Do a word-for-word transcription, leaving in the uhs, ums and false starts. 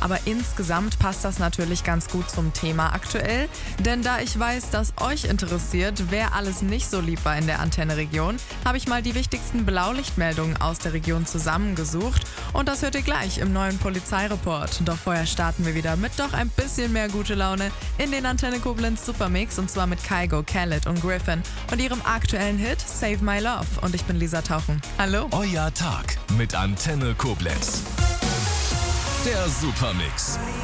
Aber insgesamt passt das natürlich ganz gut zum Thema aktuell, denn da ich weiß, dass euch interessiert, wer alles nicht so lieb war in der Antenne-Region, habe ich mal die wichtigsten Blaulichtmeldungen aus der Region zusammengesucht und das hört ihr gleich im neuen Polizeireport. Doch vorher starten wir wieder mit doch ein bisschen mehr gute Laune in den Antenne Koblenz Supermix und zwar mit Kygo, Khaled und Griffin und ihrem aktuellen Hit Save My Love. Und ich bin Lisa Tauchen. Hallo. Euer Tag mit Antenne Koblenz. Der Supermix.